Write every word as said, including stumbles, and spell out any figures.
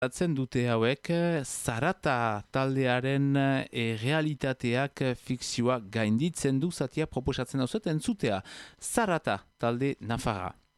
Atzen dute hauek, Zarata taldearen e, realitateak fikzioa gainditzen du zatia proposatzen hau zuten entzutea. Zarata talde nafarra.